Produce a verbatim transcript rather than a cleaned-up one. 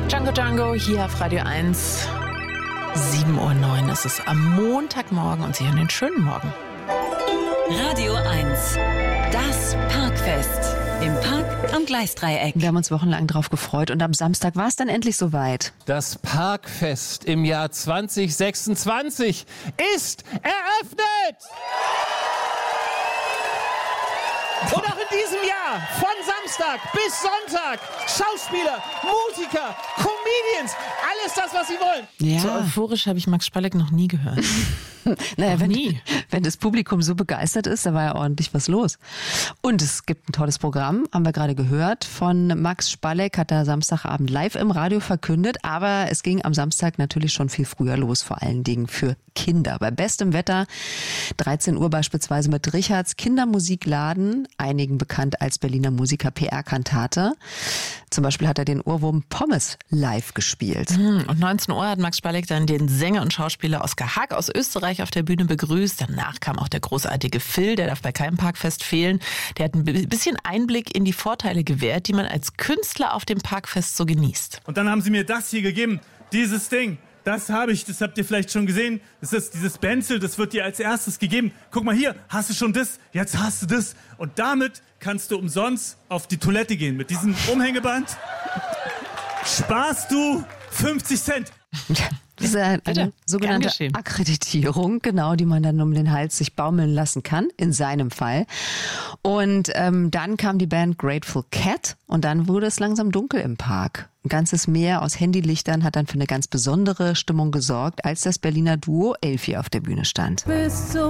Django Django hier auf Radio eins. sieben Uhr neun ist es am Montagmorgen und Sie hören den schönen Morgen. Radio eins, das Parkfest. Im Park am Gleisdreieck. Wir haben uns wochenlang drauf gefreut und am Samstag war es dann endlich soweit. Das Parkfest im Jahr zwanzig sechsundzwanzig ist eröffnet! Und auch in diesem Jahr, von Samstag bis Sonntag, Schauspieler, Musiker, Comedians, alles das, was sie wollen. Ja. So euphorisch habe ich Max Spalleck noch nie gehört. Naja, wenn, nie. wenn das Publikum so begeistert ist, da war ja ordentlich was los. Und es gibt ein tolles Programm, haben wir gerade gehört, von Max Spalleck, hat er Samstagabend live im Radio verkündet, aber es ging am Samstag natürlich schon viel früher los, vor allen Dingen für Kinder. Bei bestem Wetter, dreizehn Uhr beispielsweise mit Richards Kindermusikladen, einigen bekannt als Berliner Musiker P R-Kantate. Zum Beispiel hat er den Ohrwurm Pommes live gespielt. Und neunzehn Uhr hat Max Spalleck dann den Sänger und Schauspieler Oskar Hack aus Österreich auf der Bühne begrüßt. Danach kam auch der großartige Phil, der darf bei keinem Parkfest fehlen. Der hat ein bisschen Einblick in die Vorteile gewährt, die man als Künstler auf dem Parkfest so genießt. Und dann haben sie mir das hier gegeben, dieses Ding. Das habe ich, das habt ihr vielleicht schon gesehen. Das ist dieses Benzel, das wird dir als erstes gegeben. Guck mal hier, hast du schon das? Jetzt hast du das. Und damit kannst du umsonst auf die Toilette gehen. Mit diesem Umhängeband sparst du fünfzig Cent. Das ist eine Bitte, sogenannte gern geschehen. Akkreditierung, genau, die man dann um den Hals sich baumeln lassen kann, in seinem Fall. Und ähm, dann kam die Band Grateful Cat und dann wurde es langsam dunkel im Park. Ein ganzes Meer aus Handylichtern hat dann für eine ganz besondere Stimmung gesorgt, als das Berliner Duo Elfi auf der Bühne stand. Bis zum